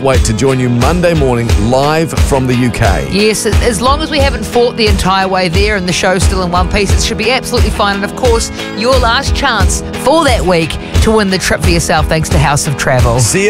Wait to join you Monday morning live from the UK. Yes, as long as we haven't fought the entire way there and the show's still in one piece, it should be absolutely fine. And of course, your last chance for that week to win the trip for yourself thanks to House of Travel. See you